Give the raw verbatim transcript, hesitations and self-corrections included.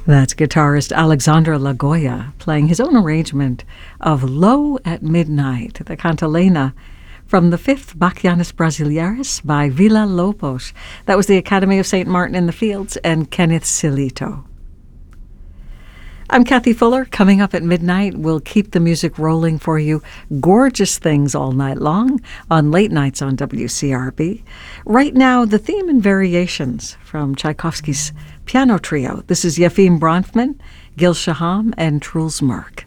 That's guitarist Alexandre Lagoya playing his own arrangement of Low at Midnight, the cantilena from the fifth Bachianas Brasileiras by Villa Lobos. That was the Academy of Saint Martin in the Fields and Kenneth Silito. I'm Kathy Fuller. Coming up at midnight, we'll keep the music rolling for you. Gorgeous things all night long on late nights on W C R B. Right now, the theme and variations from Tchaikovsky's piano trio. This is Yefim Bronfman, Gil Shaham, and Truls Merck.